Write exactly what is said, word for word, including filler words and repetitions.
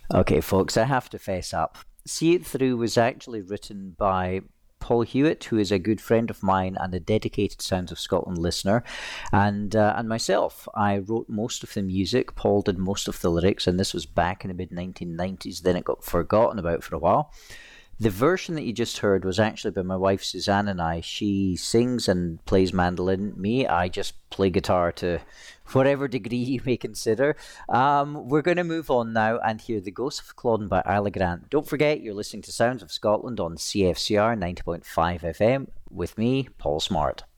Okay, folks, I have to fess up. See It Through was actually written by Paul Hewitt, who is a good friend of mine and a dedicated Sounds of Scotland listener, and uh, and myself. I wrote most of the music. Paul did most of the lyrics, and this was back in the mid nineteen nineties. Then it got forgotten about for a while. The version that you just heard was actually by my wife Suzanne and I. She sings and plays mandolin. Me, I just play guitar to whatever degree you may consider. Um, we're going to move on now and hear The Ghost of Claude by Isla Grant. Don't forget, you're listening to Sounds of Scotland on C F C R ninety point five F M with me, Paul Smart.